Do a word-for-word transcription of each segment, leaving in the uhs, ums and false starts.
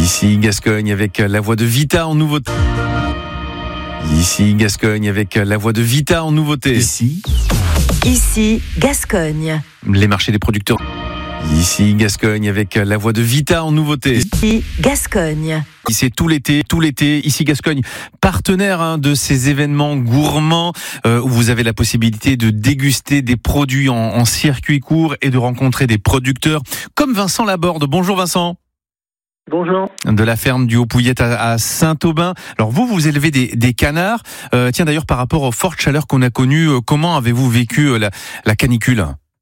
Ici Gascogne avec la voix de Vita en nouveauté. Ici Gascogne avec la voix de Vita en nouveauté. Ici, Ici Gascogne. Les marchés des producteurs. Ici Gascogne avec la voix de Vita en nouveauté. Ici Gascogne. C'est tout l'été, tout l'été. Ici Gascogne, partenaire hein, de ces événements gourmands euh, où vous avez la possibilité de déguster des produits en, en circuit court et de rencontrer des producteurs comme Vincent Laborde. Bonjour Vincent. Bonjour. De la ferme du Haut-Pouillette à, à Saint-Aubin. Alors vous, vous élevez des, des canards. Euh, tiens d'ailleurs par rapport aux fortes chaleurs qu'on a connues, euh, comment avez-vous vécu euh, la, la canicule ?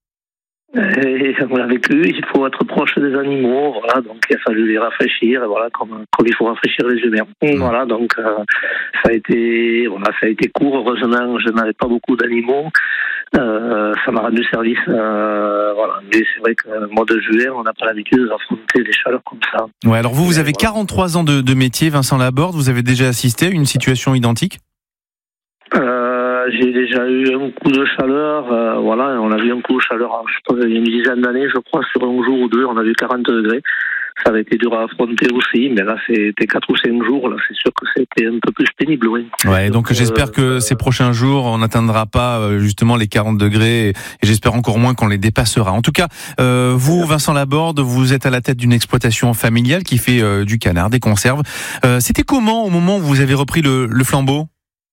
Et on l'a vécu, il faut être proche des animaux, voilà, donc il a fallu les rafraîchir, voilà, comme, comme il faut rafraîchir les humains. Mmh. Voilà, donc euh, ça a été, voilà, ça a été court. Heureusement, je n'avais pas beaucoup d'animaux. Euh, ça m'a rendu service, euh, voilà. Mais c'est vrai que le mois de juillet, on n'a pas l'habitude d'affronter des chaleurs comme ça. Ouais, alors vous, vous avez voilà. quarante-trois ans de, de métier, Vincent Laborde. Vous avez déjà assisté à une situation identique ? Euh, j'ai déjà eu un coup de chaleur, euh, voilà, on a eu un coup de chaleur, je pense, il y a une dizaine d'années, je crois, sur un jour ou deux, on a eu quarante degrés. Ça avait été dur à affronter aussi, mais là, c'était quatre ou cinq jours, là, c'est sûr que c'était un peu plus pénible, oui. Ouais, donc euh, j'espère que euh, ces prochains jours, on n'atteindra pas euh, justement les quarante degrés, et, et j'espère encore moins qu'on les dépassera. En tout cas, euh, vous, Vincent Laborde, vous êtes à la tête d'une exploitation familiale qui fait euh, du canard, des conserves. Euh, c'était comment au moment où vous avez repris le, le flambeau ?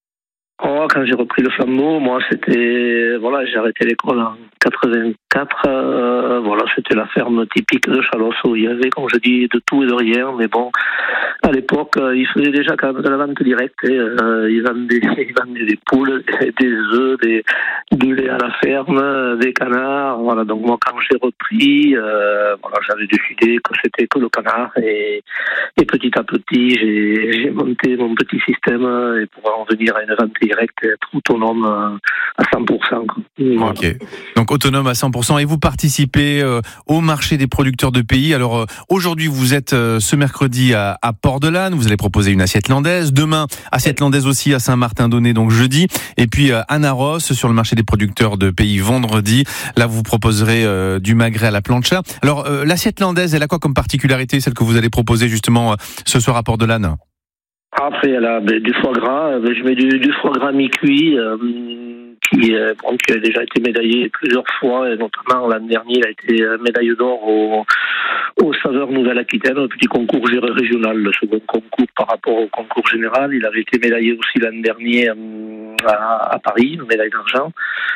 Oh, quand j'ai repris le flambeau, moi, c'était, voilà, j'ai arrêté l'école en quatre-vingt-quatre, euh, voilà, c'était la ferme typique de Chalosse où il y avait, comme je dis, de tout et de rien, mais bon, à l'époque, euh, ils faisaient déjà quand même de la vente directe, et, euh, ils vendaient, ils vendaient des poules, des, des œufs, des, du lait à la ferme, des canards, voilà, donc moi, quand j'ai repris, euh, voilà, j'avais décidé que c'était que le canard, et, et petit à petit, j'ai, j'ai monté mon petit système, et pour en venir à une vente direct, être autonome à cent pour cent. Voilà. Ok. Donc autonome à cent pour cent et vous participez euh, au marché des producteurs de pays. Alors euh, aujourd'hui vous êtes euh, ce mercredi à, à Port-de-Lanne, vous allez proposer une assiette landaise. Demain assiette landaise aussi à Saint-Martin-d'Aunay, donc jeudi. Et puis euh, à Naros sur le marché des producteurs de pays vendredi. Là vous proposerez euh, du magret à la plancha. Alors euh, l'assiette landaise elle a quoi comme particularité, celle que vous allez proposer justement euh, ce soir à Port-de-Lanne ? Après, elle a ben, du foie gras. Ben, je mets du, du foie gras mi-cuit euh, qui, euh, bon, qui a déjà été médaillé plusieurs fois, et notamment l'an dernier, il a été médaille d'or au, au Saveur Nouvelle-Aquitaine, au petit concours régional, le second concours par rapport au concours général. Il avait été médaillé aussi l'an dernier euh, à, à Paris, une médaille d'argent.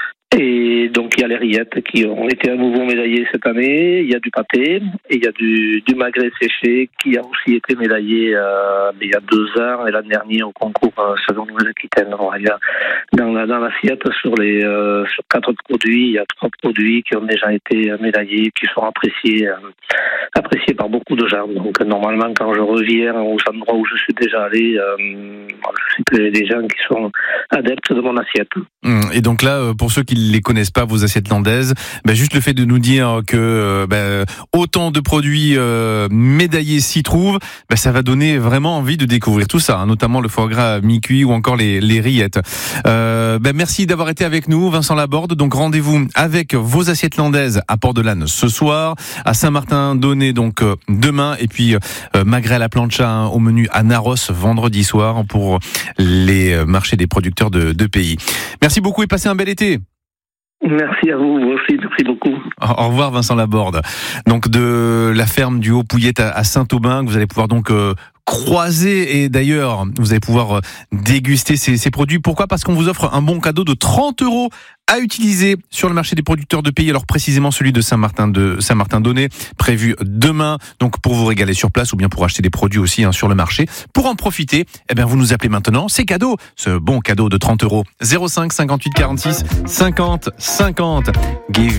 Et donc il y a les rillettes qui ont été à nouveau médaillées cette année, il y a du pâté, et il y a du, du magret séché qui a aussi été médaillé euh, il y a deux ans et l'an dernier au concours euh, Saveur Nouvelle-Aquitaine. Alors, il y a dans, la, dans l'assiette sur les euh, sur quatre produits, il y a trois produits qui ont déjà été médaillés, qui sont appréciés euh, appréciés par beaucoup de gens. Donc normalement quand je reviens aux endroits où je suis déjà allé, euh, je sais que j'ai des gens qui sont adeptes de mon assiette. Et donc là, pour ceux qui les connaissent pas, vos assiettes landaises, bah juste le fait de nous dire que bah, autant de produits euh, médaillés s'y trouvent, bah, ça va donner vraiment envie de découvrir tout ça, hein, notamment le foie gras mi-cuit ou encore les, les rillettes. Euh, bah, merci d'avoir été avec nous, Vincent Laborde. Donc rendez-vous avec vos assiettes landaises à Port-de-Lanne ce soir, à Saint-Martin-d'Aunay donc euh, demain, et puis euh, magret à la plancha hein, au menu à Naros vendredi soir pour les marchés des producteurs de, de pays. Merci beaucoup et passez un bel été. Merci à vous, vous aussi, merci beaucoup. Au revoir Vincent Laborde. Donc de la ferme du Haut-Pouillette à Saint-Aubin, que vous allez pouvoir donc euh, croiser, et d'ailleurs vous allez pouvoir déguster ces, ces produits. Pourquoi ? Parce qu'on vous offre un bon cadeau de trente euros à utiliser sur le marché des producteurs de pays, alors précisément celui de Saint-Martin de Saint-Martin-d'Aunay, prévu demain, donc pour vous régaler sur place ou bien pour acheter des produits aussi hein, sur le marché. Pour en profiter, eh bien vous nous appelez maintenant, c'est cadeau, ce bon cadeau de trente euros. zéro cinq cinquante-huit quarante-six cinquante cinquante. Give